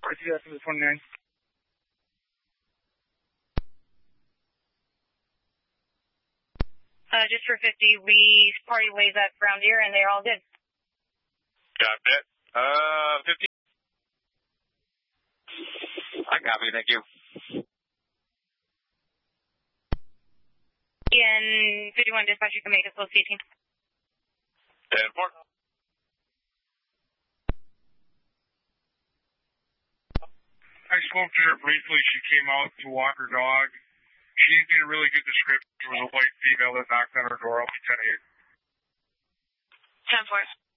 Proceed after the 29. Just for 50, we party ways at Brown Deer, and they're all good. Got that. 50. I copy, thank you. And 51 dispatch, you can make us close 18. 10-4. I spoke to her briefly. She came out to walk her dog. She didn't get a really good description. There was a white female that knocked on her door. I'll be 10-8. 10-4.